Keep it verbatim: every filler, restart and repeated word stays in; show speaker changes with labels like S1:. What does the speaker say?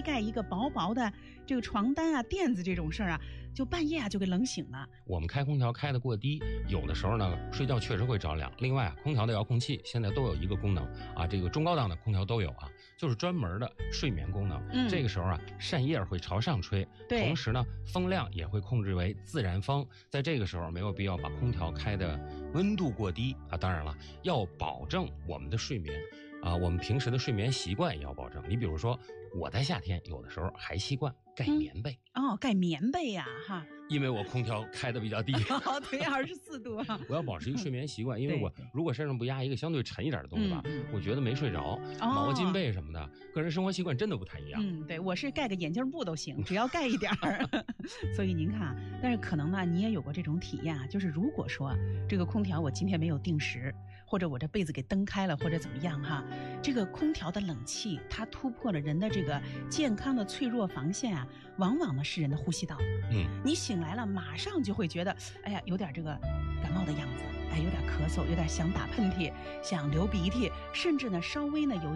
S1: 盖一个薄薄的这个床单啊、垫子这种事儿啊，就半夜啊就给冷醒了。
S2: 我们开空调开得过低，有的时候呢睡觉确实会着凉。另外啊，空调的遥控器现在都有一个功能啊，这个中高档的空调都有啊，就是专门的睡眠功能。嗯，这个时候啊，扇叶会朝上吹，对，同时呢，风量也会控制为自然风。在这个时候没有必要把空调开的温度过低啊。当然了，要保证我们的睡眠啊，我们平时的睡眠习惯也要保证。你比如说，我在夏天有的时候还习惯盖棉被。
S1: 嗯、哦，盖棉被呀、啊，哈。
S2: 因为我空调开的比较低，
S1: 哦，对，二十四度啊。
S2: 我要保持一个睡眠习惯，因为我如果身上不压一个相对沉一点的东西吧，嗯、我觉得没睡着。哦、毛巾被什么的，个人生活习惯真的不太一样。
S1: 嗯，对，我是盖个眼镜布都行，只要盖一点儿。所以您看，但是可能呢，你也有过这种体验啊，就是如果说这个空调我今天没有定时，或者我这被子给蹬开了，或者怎么样哈，这个空调的冷气它突破了人的这个健康的脆弱防线啊，往往呢是人的呼吸道。嗯，你醒来了，马上就会觉得，哎呀，有点这个感冒的样子，哎，有点咳嗽，有点想打喷嚏，想流鼻涕，甚至呢稍微呢有